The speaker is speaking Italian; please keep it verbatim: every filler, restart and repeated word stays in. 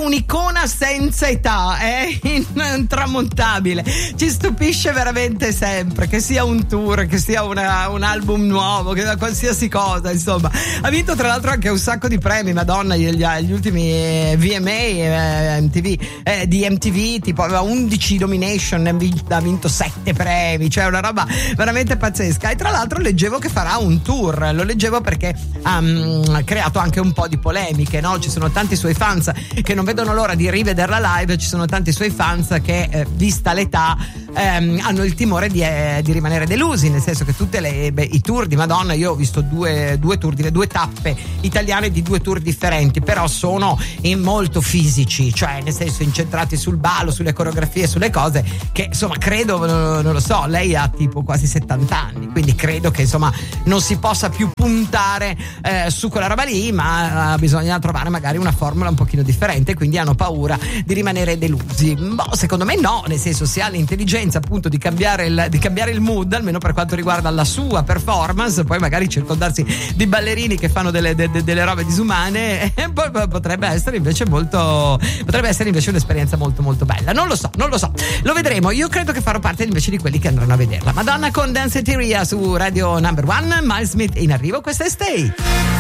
un'icona senza età, è intramontabile, ci stupisce veramente sempre, che sia un tour, che sia una, un album nuovo, che sia qualsiasi cosa, insomma. Ha vinto tra l'altro anche un sacco di premi, Madonna, gli, gli ultimi V M A, eh, M T V, eh, di M T V, tipo aveva undici nomination, ha vinto sette premi, cioè una roba veramente pazzesca. E tra l'altro leggevo che farà un tour, lo leggevo perché ha um, creato anche un po' di polemiche, no? Ci sono tanti suoi fans che non vedono l'ora di rivederla live, ci sono tanti suoi fans che eh, vista l'età ehm, hanno il timore di, eh, di rimanere delusi, nel senso che tutte le beh, i tour di Madonna, io ho visto due, due tour, di, due tappe italiane di due tour differenti, però sono in molto fisici, cioè nel senso incentrati sul ballo, sulle coreografie, sulle cose che insomma credo, non, non lo so, lei ha tipo quasi settanta anni, quindi credo che insomma non si possa più puntare eh, su quella roba lì, ma eh, bisogna trovare magari una formula un pochino differente, quindi hanno paura di rimanere delusi. Boh, secondo me no, nel senso, se ha l'intelligenza appunto di cambiare il, di cambiare il mood, almeno per quanto riguarda la sua performance, poi magari circondarsi di ballerini che fanno delle, de, de, delle robe disumane, eh, potrebbe essere invece molto potrebbe essere invece un'esperienza molto molto bella. Non lo so, non lo so, lo vedremo. Io credo che farò parte invece di quelli che andranno a vederla. Madonna con Danceteria su Radio Number One, Miles Smith in arrivo, questa è Stay.